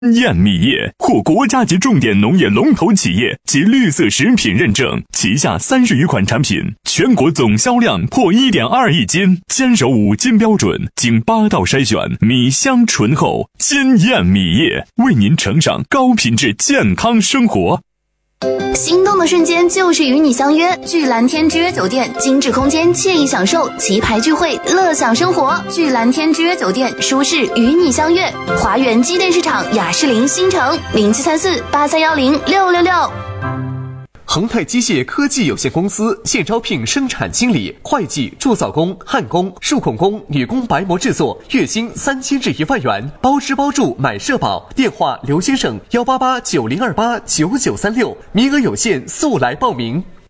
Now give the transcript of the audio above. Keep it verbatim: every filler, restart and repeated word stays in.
燕米业获国家级重点农业龙头企业及绿色食品认证，旗下三十余款产品，全国总销量破 一点二亿斤，坚守五金标准，经八道筛选，米香醇厚。金燕米业为您呈上高品质健康生活。 心动的瞬间就是与你相约，聚蓝天之约酒店，精致空间，惬意享受，棋牌聚会，乐享生活。聚蓝天之约酒店，舒适与你相约。华源机电市场雅士林新城零七三四八三幺零六六六。 恒泰机械科技有限公司现招聘生产经理、会计、铸造工、焊工、数孔工、女工白膜制作，月薪三千至一万元，包吃包住，买社保。电话：刘先生幺八八九零二八九九三六，名额有限，速来报名。